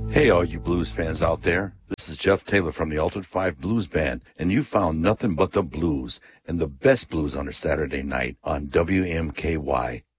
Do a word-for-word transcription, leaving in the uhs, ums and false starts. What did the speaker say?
Hey, all you blues fans out there. This is Jeff Taylor from the Altered Five Blues Band, and you found nothing but the blues and the best blues on a Saturday night on W M K Y